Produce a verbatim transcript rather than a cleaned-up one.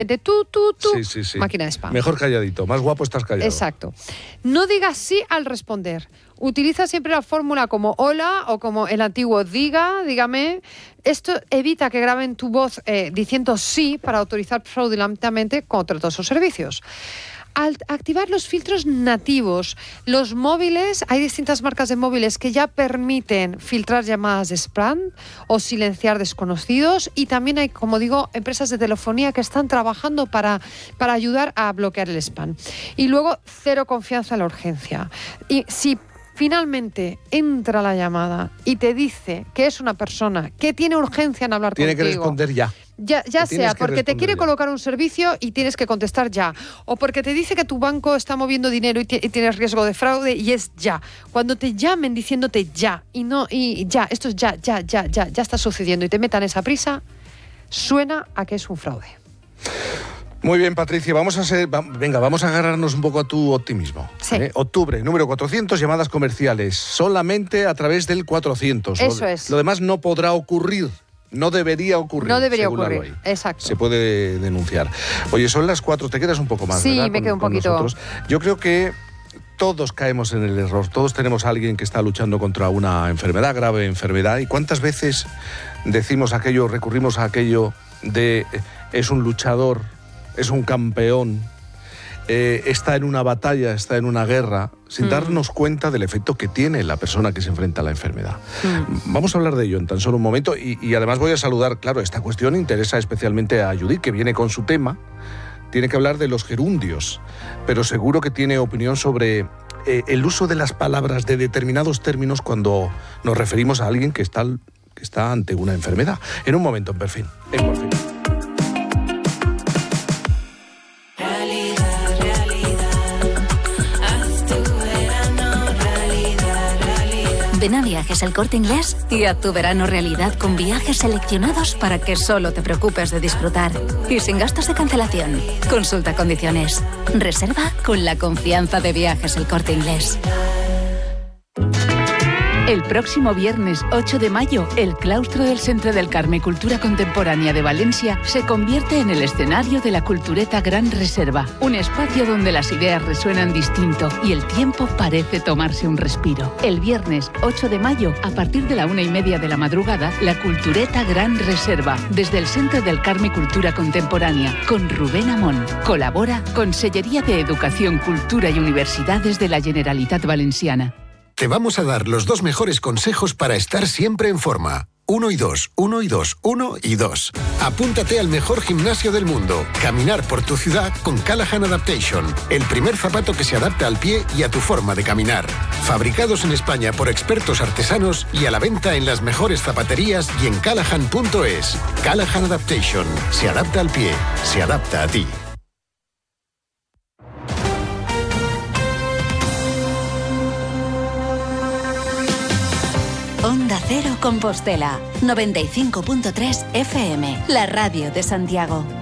de tú, tú, tú, sí, sí, sí. máquina de spam. Mejor calladito, más guapo estás callado. Exacto. No digas sí al responder. Utiliza siempre la fórmula como hola o como el antiguo diga, dígame. Esto evita que graben tu voz eh, diciendo sí para autorizar fraudulentamente contratos o servicios. Al activar los filtros nativos, los móviles, hay distintas marcas de móviles que ya permiten filtrar llamadas de spam o silenciar desconocidos, y también hay, como digo, empresas de telefonía que están trabajando para, para ayudar a bloquear el spam. Y luego, cero confianza en la urgencia. Y si finalmente entra la llamada y te dice que es una persona que tiene urgencia en hablar Tiene contigo... Tiene que responder ya. Ya, ya sea porque te quiere ya. colocar un servicio y tienes que contestar ya, o porque te dice que tu banco está moviendo dinero y, y tienes riesgo de fraude, y es ya. Cuando te llamen diciéndote ya y no y ya, esto es ya, ya, ya, ya, ya está sucediendo y te metan esa prisa, suena a que es un fraude. Muy bien, Patricia, vamos a ser, va, venga, vamos a agarrarnos un poco a tu optimismo. Sí. ¿eh? Octubre, número cuatrocientos, llamadas comerciales, solamente a través del cuatrocientos. Eso lo, es. Lo demás no podrá ocurrir. No debería ocurrir. No debería ocurrir, exacto. Se puede denunciar. Oye, son las cuatro, te quedas un poco más, sí, ¿verdad? Sí, me con, quedo un con poquito. Nosotros. Yo creo que todos caemos en el error, todos tenemos a alguien que está luchando contra una enfermedad, grave enfermedad, y cuántas veces decimos aquello, recurrimos a aquello de es un luchador, es un campeón, eh, está en una batalla, está en una guerra, sin mm. darnos cuenta del efecto que tiene la persona que se enfrenta a la enfermedad. Mm. Vamos a hablar de ello en tan solo un momento, y, y además voy a saludar, claro, esta cuestión interesa especialmente a Judith, que viene con su tema, tiene que hablar de los gerundios, pero seguro que tiene opinión sobre eh, el uso de las palabras de determinados términos cuando nos referimos a alguien que está, que está ante una enfermedad. En un momento, en Perfil. En Perfil. Ven a Viajes El Corte Inglés y haz tu verano realidad con viajes seleccionados para que solo te preocupes de disfrutar y sin gastos de cancelación. Consulta condiciones. Reserva con la confianza de Viajes El Corte Inglés. El próximo viernes ocho de mayo, el claustro del Centre del Carme Cultura Contemporánea de Valencia se convierte en el escenario de la Cultureta Gran Reserva, un espacio donde las ideas resuenan distinto y el tiempo parece tomarse un respiro. El viernes ocho de mayo, a partir de la una y media de la madrugada, la Cultureta Gran Reserva, desde el Centre del Carme Cultura Contemporánea, con Rubén Amón. Colabora Consellería de Educación, Cultura y Universidades de la Generalitat Valenciana. Te vamos a dar los dos mejores consejos para estar siempre en forma. Uno y dos, uno y dos, uno y dos. Apúntate al mejor gimnasio del mundo. Caminar por tu ciudad con Callahan Adaptation. El primer zapato que se adapta al pie y a tu forma de caminar. Fabricados en España por expertos artesanos y a la venta en las mejores zapaterías y en callahan punto es. Callahan Adaptation. Se adapta al pie. Se adapta a ti. Onda Cero Compostela, noventa y cinco punto tres F M, la radio de Santiago.